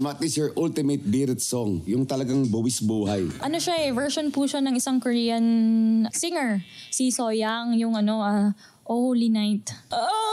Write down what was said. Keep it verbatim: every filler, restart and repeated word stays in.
What is your ultimate beard song? Yung talagang buwis buhay. Ano siya eh, version po siya ng isang Korean singer. Si Soyang, yung ano, ah, Oh Holy Night. Oh